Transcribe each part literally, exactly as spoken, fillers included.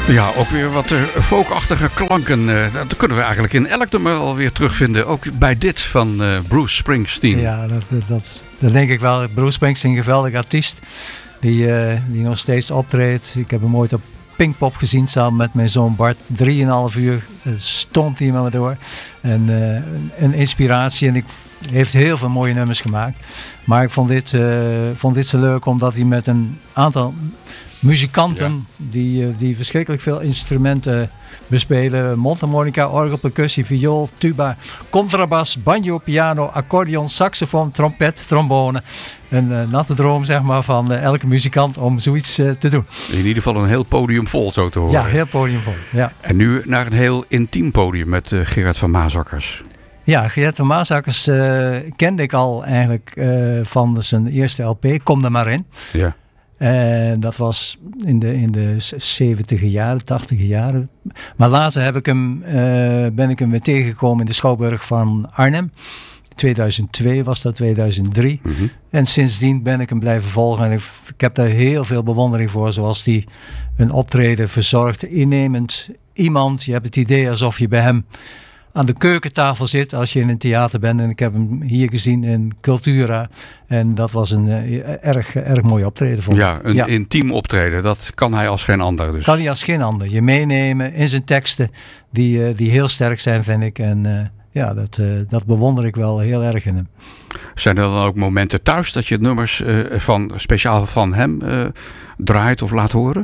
Ja, ook weer wat uh, folkachtige klanken. Uh, dat kunnen we eigenlijk in elk nummer alweer terugvinden. Ook bij dit van uh, Bruce Springsteen. Ja, dat, dat, dat denk ik wel. Bruce Springsteen, een geweldig artiest. Die, uh, die nog steeds optreedt. Ik heb hem ooit op Pinkpop gezien samen met mijn zoon Bart. Drieënhalf uur stond hij met me door. En uh, een inspiratie. En ik heeft heel veel mooie nummers gemaakt. Maar ik vond dit, uh, vond dit zo leuk omdat hij met een aantal muzikanten ja. die, die verschrikkelijk veel instrumenten bespelen. Mondharmonica, orgel, percussie, viool, tuba, contrabas, banjo, piano, accordeon, saxofoon, trompet, trombone. Een uh, natte droom zeg maar van uh, elke muzikant om zoiets uh, te doen. In ieder geval een heel podium vol zo te horen. Ja, heel podium vol. Ja. En nu naar een heel intiem podium met uh, Gerard van Maasakkers. Ja, Gerard van Maasakkers uh, kende ik al eigenlijk uh, van zijn eerste L P, Kom er maar in. Ja. En dat was in de, in de zeventiger jaren, tachtiger jaren. Maar later heb ik hem, uh, ben ik hem weer tegengekomen in de Schouwburg van Arnhem. tweeduizend twee was dat, tweeduizend drie. Mm-hmm. En sindsdien ben ik hem blijven volgen. En ik, ik heb daar heel veel bewondering voor. Zoals die een optreden verzorgt, innemend iemand. Je hebt het idee alsof je bij hem aan de keukentafel zit als je in een theater bent. En ik heb hem hier gezien in Cultura. En dat was een uh, erg, erg mooi optreden voor Ja, een ja. intiem optreden. Dat kan hij als geen ander. Dus. Kan hij als geen ander. Je meenemen in zijn teksten die, uh, die heel sterk zijn, vind ik. En uh, ja, dat, uh, dat bewonder ik wel heel erg in hem. Zijn er dan ook momenten thuis dat je nummers uh, van, speciaal van hem uh, draait of laat horen?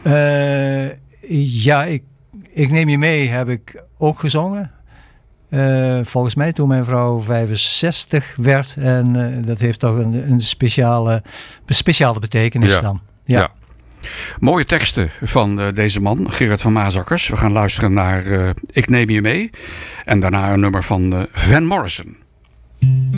Uh, ja, ik, ik neem je mee heb ik ook gezongen. Uh, volgens mij toen mijn vrouw vijfenzestig werd. En uh, dat heeft toch een, een speciale, speciale betekenis ja. dan. Ja. ja. Mooie teksten van uh, deze man, Gerard van Maasakkers. We gaan luisteren naar uh, Ik neem je mee. En daarna een nummer van uh, Van Morrison.